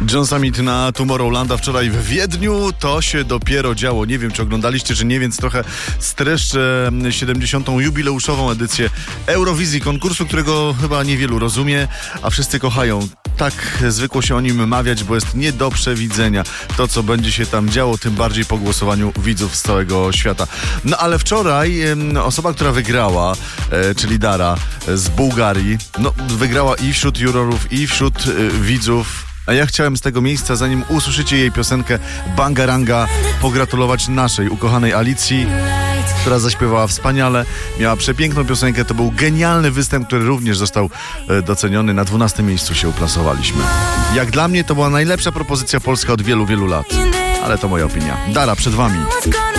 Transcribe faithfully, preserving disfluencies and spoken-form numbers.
John Summit na Tomorrowlanda wczoraj w Wiedniu. To się dopiero działo. Nie wiem, czy oglądaliście, czy nie, więc trochę streszczę siedemdziesiątą jubileuszową edycję Eurowizji, konkursu, którego chyba niewielu rozumie, a wszyscy kochają. Tak zwykło się o nim mawiać, bo jest nie do przewidzenia to, co będzie się tam działo, tym bardziej po głosowaniu widzów z całego świata. No ale wczoraj osoba, która wygrała, e, czyli Dara z Bułgarii, no wygrała i wśród jurorów, i wśród e, widzów. A ja chciałem z tego miejsca, zanim usłyszycie jej piosenkę Bangaranga, pogratulować naszej ukochanej Alicji, która zaśpiewała wspaniale, miała przepiękną piosenkę. To był genialny występ, który również został doceniony. Na dwunastym miejscu się uplasowaliśmy. Jak dla mnie to była najlepsza propozycja polska od wielu, wielu lat. Ale to moja opinia. Dara, przed wami.